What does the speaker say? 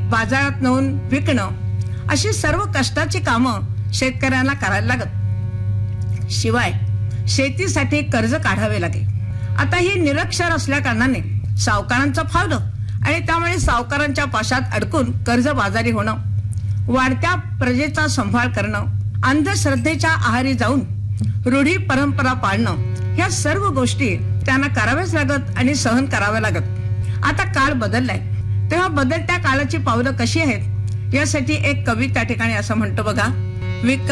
बाजारात नेऊन विकणं अशी सर्व कष्टाची कामं शेतकऱ्यांना करायला लागत. शिवाय शेतीसाठी कर्ज काढावे लागे. आता ही निरक्षर असल्या कारणाने सावकारांचं फावलं आणि त्यामुळे सावकारांच्या पाशात अडकून कर्जबाजारी होणं, वाढत्या प्रजेचा सांभाळ करणं, अंधश्रद्धेच्या आहारी जाऊन रूढी परंपरा पाळणं, ह्या सर्व गोष्टी त्यांना कराव्याच लागत आणि सहन कराव्या लागत. आता काळ बदललाय, तेव्हा बदलत्या काळाची पावलं कशी आहेत यासाठी एक कवी त्या ठिकाणी असं म्हणतो बघा.